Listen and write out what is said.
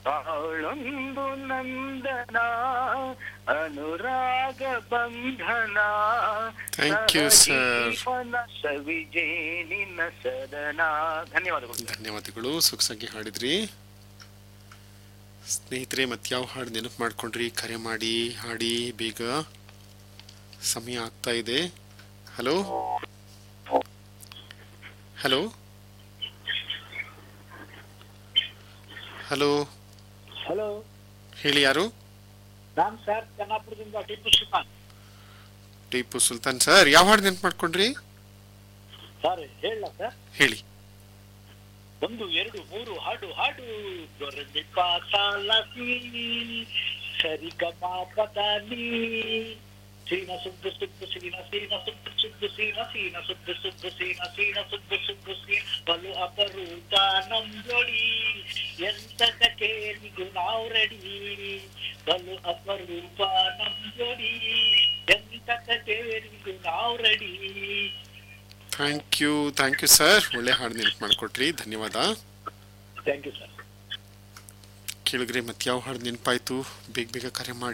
ಬಾಳೊಂದು ನಂದನ ಅನುರಾಗ ಬಂಧನ thank you sir. ಸವಿಜೇನಿನ ಸದನ. ಧನ್ಯವಾದಗಳು. ಧನ್ಯವಾದಗಳು. ಸೊಗಸಾಗಿ ಹಾಡಿದ್ರಿ ಸ್ನೇಹಿತರೆ. ಮತ್ಯಾವ ಹಾಡು ನೆನಪು ಮಾಡ್ಕೊಂಡ್ರಿ? ಕರೆ ಮಾಡಿ ಹಾಡಿ ಬೇಗ, ಸಮಯ ಆಗ್ತಾ ಇದೆ. ಹಲೋ ಹಲೋ ಹಲೋ ಹಲೋ, ಹೇಳಿ, ಯಾರು? ನಾನು ಸರ್ ಕನ್ನಾಪುರದಿಂದ ಟಿಪ್ಪು ಸುಲ್ತಾನ್. ಟಿಪ್ಪು ಸುಲ್ತಾನ್ ಸರ್, ಯಾವ ಹಾಡು ನೆನಪು ಮಾಡ್ಕೊಂಡ್ರಿ? ಸರ್ ಹೇಳ ಸರ್, ಹೇಳಿ. 1 2 3 ಹಾಡು ಹಾಡು. ದೊರೆದೆ ಪಾತಾಲಸಿ ಸರಿಗಮ ಪದಾನಿ ಸೀನ ಸುದ್ದು ಸುದ್ದು ಸೀನ ಸೀನ ಸುದ್ದು ಸುದ್ದು ಸೀನ ಸೀನ ಸುದ್ದು ಸುದ್ದು ಸೀನ ಸೀನ ಸುದ್ದು ಸುದ್ದು ಸೀನ ಬಲು ಅಪರೂಪ ನಮ್ ಜೋಡಿ ಎಂತಕ ಕೇಳಿಗೂ ನಾವು ರೆಡಿ. ಬಲು ಅಪರೂಪ ನಮ್ ಜೋಡಿ ಎಂತಕ ಕೇಳಿಗೂ ನಾವು ರೆಡಿ. ಥ್ಯಾಂಕ್ ಯು ಸರ್, ಒಳ್ಳೆ ಹಾಡು ನೆನಪು ಮಾಡಿಕೊಟ್ರಿ, ಧನ್ಯವಾದ. Thank you sir. ಕೇಳಿದ್ರೆ ಮತ್ತೆ ಯಾವ ಹಾಡು ನೆನಪಾಯ್ತು? ಬೇಗ ಬೇಗ ಕರೆ ಮಾಡಿ.